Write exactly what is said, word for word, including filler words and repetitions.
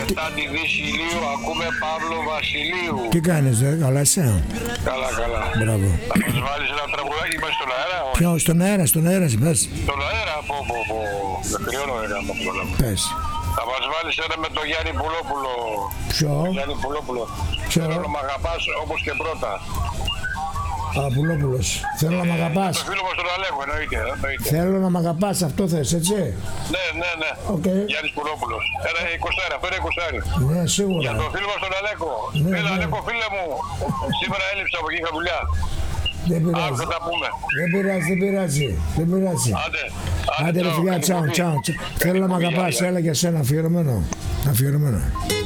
Μετά τη Δύση Ηλίου ακούμε Παύλο Βασιλείου. Τι κάνεις, δε, καλά είσαι? Καλά, καλά. Μπράβο. Θα μας βάλεις ένα τραγουδάκι μας στον αέρα? όχι? Ποιο, στον αέρα, στον αέρα, πες. Στον αέρα, πω, πω, πω. Δεν κρυώνω να κάνω πολλά. Πες. Θα μας βάλεις ένα με τον Γιάννη Πουλόπουλο. Ποιο? Γιάννη Πουλόπουλο. Ποιο? Θέλω να μ' αγαπάς όπως και πρώτα. Παπουλόπουλος. Θέλω να μ' αγαπάς. Το φίλο μας τον Αλέκο, εννοείται. εννοείται. Θέλω να μ' αγαπάς, αυτό θες, έτσι. Ναι, ναι, ναι. Okay. Γιάννης Πουλόπουλος. Ένα εικοσάρι, αυτό είναι εικοσάρι. Ναι, σίγουρα. Για τον φίλο μας τον Αλέκο. Ναι, Έλα, ναι. Αλέκο, φίλε μου. Σήμερα έλειψα από εκεί, είχα δουλειά. Δεν Αύριο πειράζει. θα τα πούμε. Δεν πειράζει, δεν πειράζει. Δεν πειράζει. Άντε. Άντε ρε τσάου, φιλιά, καλή τσάου, κουμπί. τσάου. Θέλω να μ' κουμπί, αγαπάς, γεια, γεια. έλα για σένα, αφιερωμένο. Αφιερωμένο.